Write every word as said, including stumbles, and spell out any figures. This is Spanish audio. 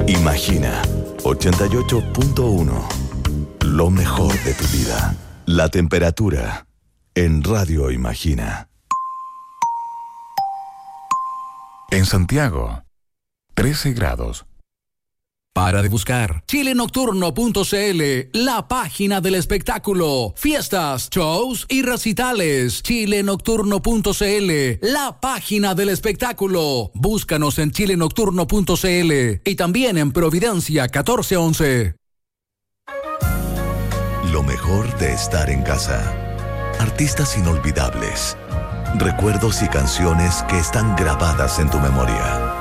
Imagina ochenta y ocho punto uno. Lo mejor de tu vida. La temperatura en Radio Imagina. En Santiago, trece grados. Para de buscar chile nocturno punto c l, la página del espectáculo, fiestas, shows y recitales. chile nocturno punto c l, la página del espectáculo. Búscanos en chile nocturno punto c l y también en Providencia catorce once. Lo mejor de estar en casa. Artistas inolvidables. Recuerdos y canciones que están grabadas en tu memoria.